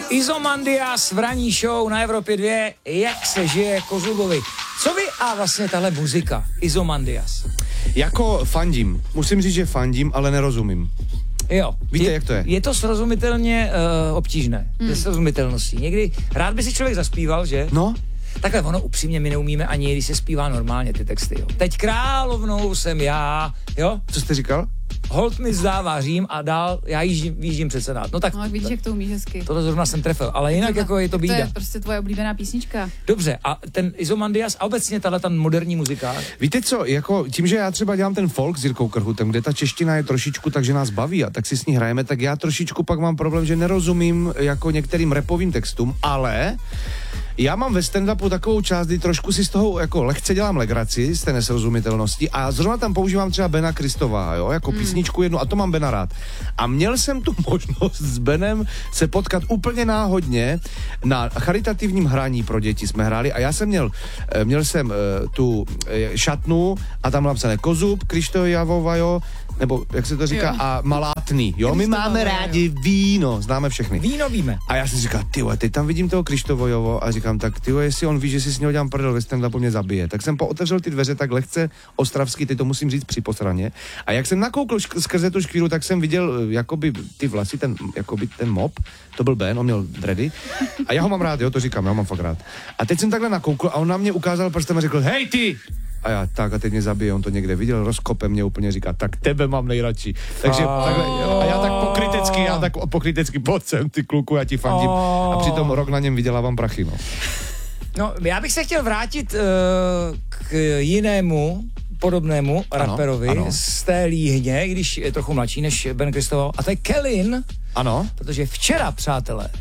Izomandias v ranní show na Evropě 2, jak se žije Kozlubovi. Co vy a vlastně tahle muzika, Izomandias? Jako fandím, musím říct, že fandím, ale nerozumím. Jo. Víte, jak to je? Je to srozumitelně obtížné, ze srozumitelností. Někdy rád by si člověk zaspíval, že? No. Takhle ono upřímně my neumíme ani, když se zpívá normálně ty texty, jo. Teď královnou jsem já, jo? Co jste říkal? Holt mi zdává Řím a dál já výjíždím před senát. No tak No, vidíš, jak to umíš hezky. tohle zrovna jsem trefil, ale jinak jako je to bída. To je prostě tvoje oblíbená písnička. Dobře, a ten Izomandias a obecně tahle moderní muzika. Víte co, jako tím, že já třeba dělám ten folk s Jirkou Krhutem, kde ta čeština je trošičku tak, že nás baví a tak si s ní hrajeme, tak já trošičku pak mám problém, že nerozumím jako některým rapovým textům, ale já mám ve stand-upu takovou část, kdy trošku si z toho jako lehce dělám legraci z té nesrozumitelnosti a zrovna tam používám třeba Bena Kristova, jo, jako písničku jednu a to mám Bena rád. A měl jsem tu možnost s Benem se potkat úplně náhodně na charitativním hraní pro děti jsme hráli a já jsem měl jsem tu šatnu a tam napsané Kozub, Krištojavova, jo, nebo jak se to říká, Jo. a Malátný, jo, my máme rádi víno, známe všechny. Víno víme. A já jsem říkal, tyhle, teď tam vidím toho Krištovojovo a říkám, tak tyhle, jestli on ví, že si s něho dělám prdel ve stand-upu, mě zabije. Tak jsem pootevřel ty dveře tak lehce ostravský, teď to musím říct při posraně. A jak jsem nakoukl skrze tu škvíru, tak jsem viděl jakoby ty vlasy, ten mop, to byl Ben, on měl dready. A já ho mám rád, jo, to říkám, já ho mám fakt rád. A teď jsem takhle nakoukl a on na mě ukázal prstem a řekl, hej ty! A já, tak a teď mě zabije, on to někde viděl, rozkope mě úplně říká, tak tebe mám nejradši. Takže takhle, a já tak pokrytecky, pojď sem, ty kluku, já ti fandím. A přitom rok na něm vydělávám prachy, no. No, já bych se chtěl vrátit k jinému podobnému raperovi ano. z té Líhně, i když je trochu mladší než Ben Kristoval, a to je Kellin, Ano. protože včera, přátelé,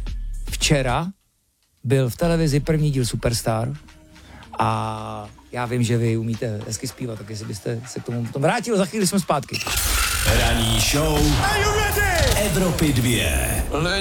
byl v televizi první díl Superstar a já vím, že vy umíte hezky zpívat, tak jestli byste se k tomu potom vrátil, za chvíli jsme zpátky. Ranní show Evropy 2.